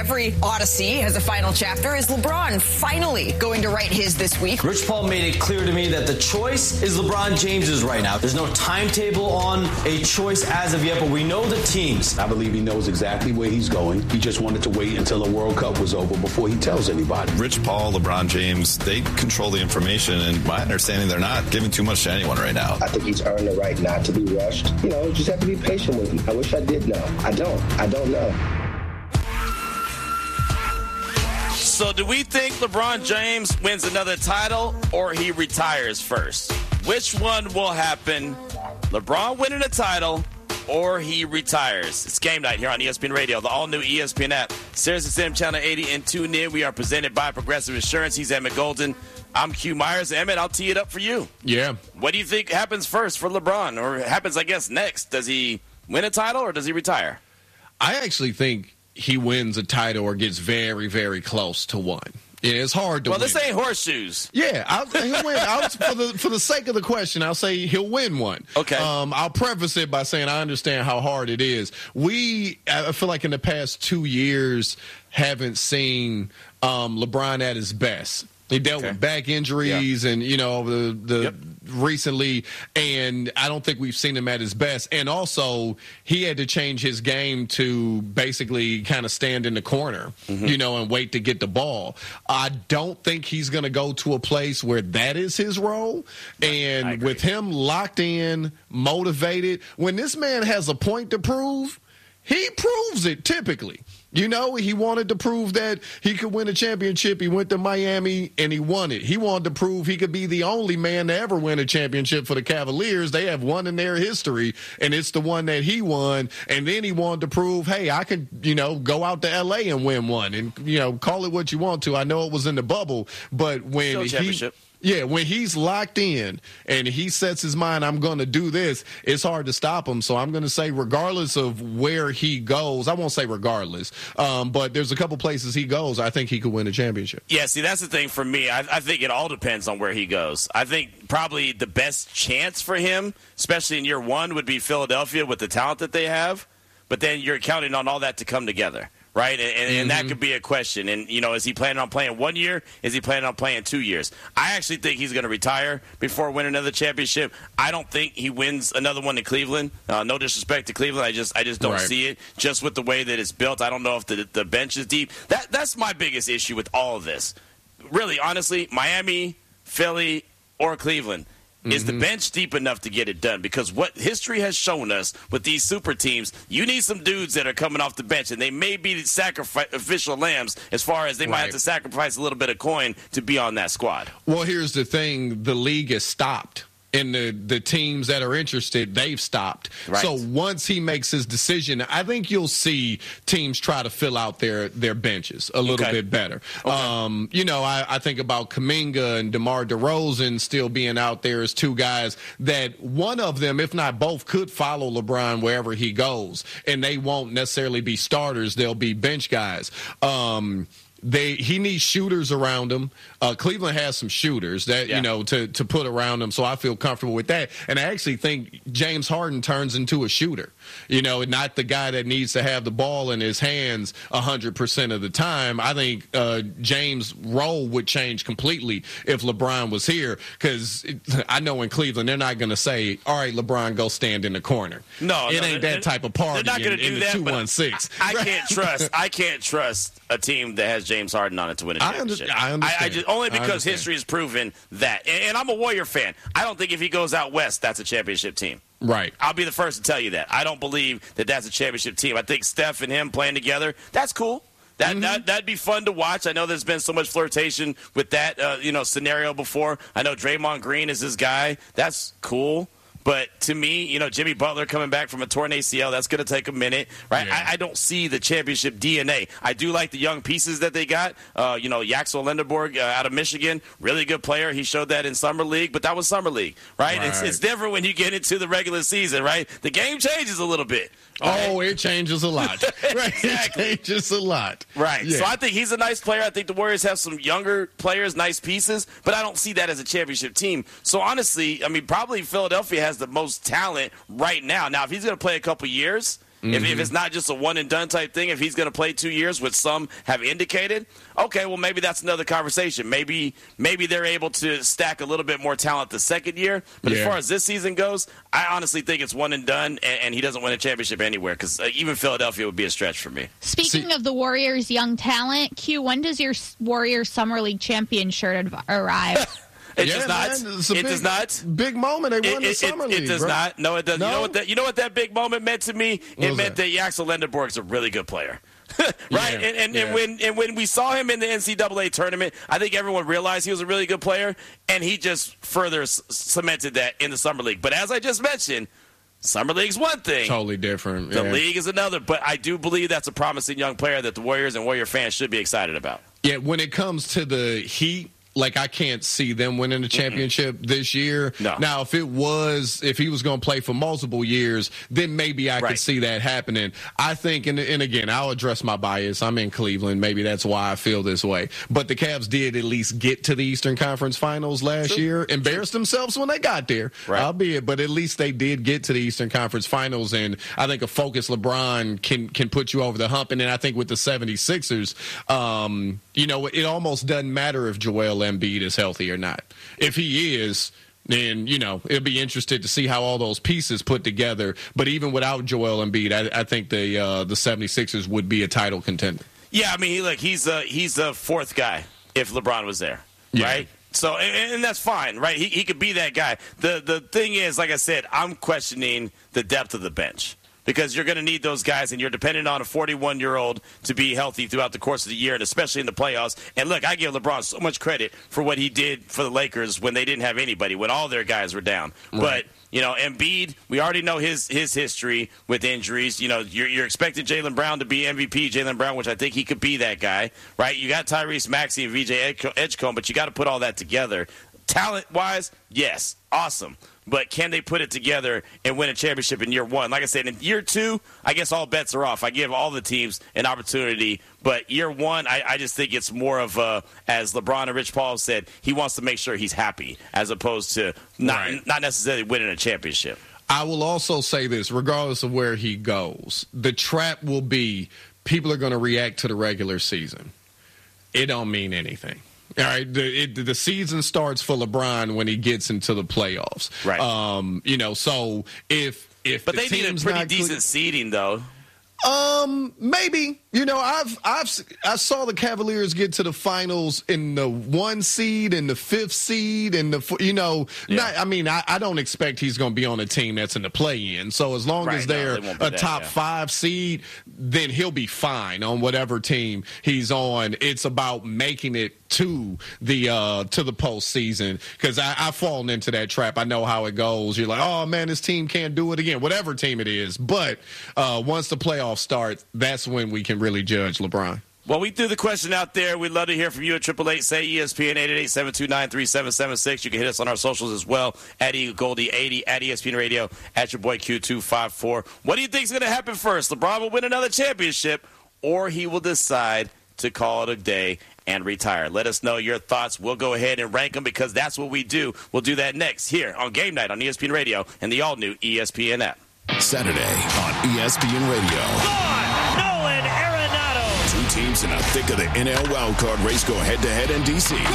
every Odyssey has a final chapter. Is LeBron finally going to write his this week? Rich Paul made it clear to me that the choice is LeBron James's right now. There's no timetable on a choice as of yet, but we know the teams. I believe he knows exactly where he's going. He just wanted to wait until the World Cup was over before he tells anybody. Rich Paul, LeBron James, they control the information, and my understanding, they're not giving too much to anyone right now. I think he's earned the right not to be rushed. Just have to be patient with him. I wish I did know. I don't know. So do we think LeBron James wins another title or he retires first? Which one will happen? LeBron winning a title or he retires? It's game night here on ESPN Radio, the all-new ESPN app, SiriusXM Channel 80, and tune in. We are presented by Progressive Insurance. He's Emmett Golden. I'm Q Myers. Emmett, I'll tee it up for you. Yeah. What do you think happens first for LeBron, or happens, I guess, next? Does he win a title or does he retire? I actually think he wins a title or gets very, very close to one. Yeah, it's hard to win. Well, this ain't horseshoes. Yeah, he'll win. For the sake of the question, I'll say he'll win one. Okay. I'll preface it by saying I understand how hard it is. I feel like in the past 2 years, haven't seen LeBron at his best. He dealt with back injuries and, recently, and I don't think we've seen him at his best. And also, he had to change his game to basically kind of stand in the corner, and wait to get the ball. I don't think he's going to go to a place where that is his role. And with him locked in, motivated, when this man has a point to prove, he proves it typically. He wanted to prove that he could win a championship. He went to Miami, and he won it. He wanted to prove he could be the only man to ever win a championship for the Cavaliers. They have one in their history, and it's the one that he won. And then he wanted to prove, hey, I can, go out to L.A. and win one. And, call it what you want to. I know it was in the bubble, but when when he's locked in and he sets his mind, I'm going to do this, it's hard to stop him. So I'm going to say regardless of where he goes, I won't say regardless, but there's a couple places he goes, I think he could win a championship. Yeah, see, that's the thing for me. I think it all depends on where he goes. I think probably the best chance for him, especially in year one, would be Philadelphia with the talent that they have. But then you're counting on all that to come together. Right, and that could be a question. And, is he planning on playing 1 year? Is he planning on playing 2 years? I actually think he's going to retire before winning another championship. I don't think he wins another one in Cleveland. No disrespect to Cleveland. I just don't see it. Just with the way that it's built, I don't know if the bench is deep. That's my biggest issue with all of this. Really, honestly, Miami, Philly, or Cleveland. Is the bench deep enough to get it done? Because what history has shown us with these super teams, you need some dudes that are coming off the bench, and they may be the sacrificial lambs as far as they might have to sacrifice a little bit of coin to be on that squad. Well, here's the thing. The league is stopped. And the teams that are interested, they've stopped. Right. So once he makes his decision, I think you'll see teams try to fill out their benches a little bit better. Okay. I think about Kuminga and DeMar DeRozan still being out there as two guys that one of them, if not both, could follow LeBron wherever he goes. And they won't necessarily be starters. They'll be bench guys. He needs shooters around him. Cleveland has some shooters that to put around him, so I feel comfortable with that. And I actually think James Harden turns into a shooter. Not the guy that needs to have the ball in his hands 100% of the time. I think James' role would change completely if LeBron was here, because I know in Cleveland they're not going to say, "All right, LeBron, go stand in the corner." No, it ain't that type of party. They're not going to do in that. The 2-1-6. I can't trust a team that has James Harden on it to win a championship. I understand. Only because history has proven that. And I'm a Warrior fan. I don't think if he goes out west, that's a championship team. Right. I'll be the first to tell you that. I don't believe that that's a championship team. I think Steph and him playing together, that's cool. That'd be fun to watch. I know there's been so much flirtation with that scenario before. I know Draymond Green is his guy. That's cool. But to me, Jimmy Butler coming back from a torn ACL, that's going to take a minute, right? Yeah. I don't see the championship DNA. I do like the young pieces that they got. Yaxel Lindenborg out of Michigan, really good player. He showed that in Summer League, but that was Summer League, right? It's different when you get into the regular season, right? The game changes a little bit. Right? Oh, it changes a lot. Right? Exactly. It changes a lot. Right. Yeah. So I think he's a nice player. I think the Warriors have some younger players, nice pieces, but I don't see that as a championship team. So honestly, probably Philadelphia has the most talent right now. Now, if he's going to play a couple years, If it's not just a one-and-done type thing, if he's going to play 2 years, which some have indicated, okay, well, maybe that's another conversation. Maybe they're able to stack a little bit more talent the second year. But as far as this season goes, I honestly think it's one and done, and he doesn't win a championship anywhere because even Philadelphia would be a stretch for me. Speaking of the Warriors' young talent, Q, when does your Warriors Summer League champion shirt arrive? It does not. Big moment. They won the Summer League. It does not. No, it doesn't. No? You know what that big moment meant to me? It meant that Axel Lendeborg's a really good player. Right? And when we saw him in the NCAA tournament, I think everyone realized he was a really good player, and he just further cemented that in the Summer League. But as I just mentioned, Summer League's one thing. Totally different. The league is another. But I do believe that's a promising young player that the Warriors and Warrior fans should be excited about. Yeah, when it comes to the Heat, like, I can't see them winning the championship this year. No. Now, if he was going to play for multiple years, then maybe I could see that happening. I think, and again, I'll address my bias. I'm in Cleveland. Maybe that's why I feel this way. But the Cavs did at least get to the Eastern Conference Finals last year. Embarrassed themselves when they got there, albeit, but at least they did get to the Eastern Conference Finals. And I think a focused LeBron can put you over the hump. And then I think with the 76ers, it almost doesn't matter if Joel Embiid is healthy or not. If he is, then, it'll be interested to see how all those pieces put together. But even without Joel Embiid, I think the 76ers would be a title contender. Yeah, I mean, he's a fourth guy if LeBron was there, right? So, and that's fine, right? He could be that guy. The thing is, like I said, I'm questioning the depth of the bench. Because you're going to need those guys, and you're dependent on a 41-year-old to be healthy throughout the course of the year, and especially in the playoffs. And look, I give LeBron so much credit for what he did for the Lakers when they didn't have anybody, when all their guys were down. Right. But, Embiid, we already know his history with injuries. You're expecting Jaylen Brown to be MVP, Jaylen Brown, which I think he could be that guy, right? You got Tyrese Maxey and VJ Edgecombe, but you got to put all that together. Talent-wise, yes, awesome. But can they put it together and win a championship in year one? Like I said, in year two, I guess all bets are off. I give all the teams an opportunity. But year one, I just think it's more of as LeBron and Rich Paul said, he wants to make sure he's happy as opposed to not necessarily winning a championship. I will also say this, regardless of where he goes, the trap will be people are going to react to the regular season. It don't mean anything. All right, the season starts for LeBron when he gets into the playoffs. Right. So if but they need a pretty decent seeding though. Maybe. I saw the Cavaliers get to the finals in the 1 seed and the 5th seed and I don't expect he's going to be on a team that's in the play-in. So as long as they're a top 5 seed, then he'll be fine on whatever team he's on. It's about making it to the postseason, because I've fallen into that trap. I know how it goes. You're like, oh man, this team can't do it again, whatever team it is. But once the playoffs start, that's when we can really judge LeBron. Well, we threw the question out there. We'd love to hear from you at 888-SAY-ESPN, 888-729-3776. You can hit us on our socials as well, at EagleGoldie80, at ESPN Radio, at your boy Q254. What do you think is going to happen first? LeBron will win another championship, or he will decide to call it a day and retire. Let us know your thoughts. We'll go ahead and rank them, because that's what we do. We'll do that next here on Game Night on ESPN Radio and the all-new ESPN app. Saturday on ESPN Radio. Nolan Arenado. Two teams in the thick of the NL wildcard race go head-to-head in D.C. 9-4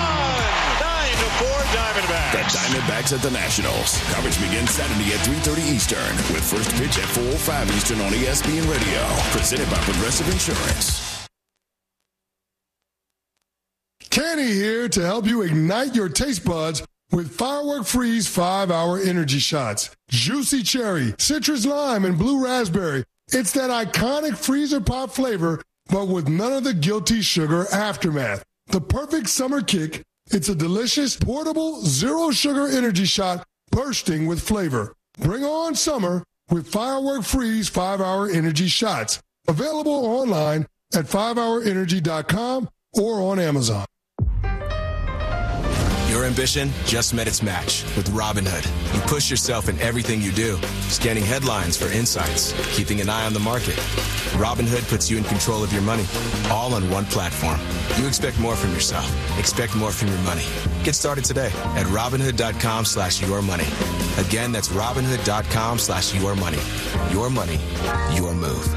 Diamondbacks. The Diamondbacks at the Nationals. Coverage begins Saturday at 3:30 Eastern with first pitch at 4:05 Eastern on ESPN Radio. Presented by Progressive Insurance. Kenny here to help you ignite your taste buds with Firework Freeze 5-Hour Energy Shots. Juicy cherry, citrus lime, and blue raspberry. It's that iconic freezer pop flavor, but with none of the guilty sugar aftermath. The perfect summer kick. It's a delicious, portable, zero-sugar energy shot bursting with flavor. Bring on summer with Firework Freeze 5-Hour Energy Shots. Available online at 5hourenergy.com or on Amazon. Your ambition just met its match with Robinhood. You push yourself in everything you do, scanning headlines for insights, keeping an eye on the market. Robinhood puts you in control of your money, all on one platform. You expect more from yourself. Expect more from your money. Get started today at Robinhood.com/yourmoney. Again, that's Robinhood.com/yourmoney. Your money, your move.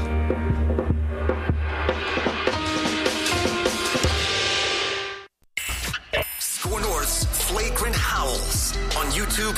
Score North's Flagrant Howls on YouTube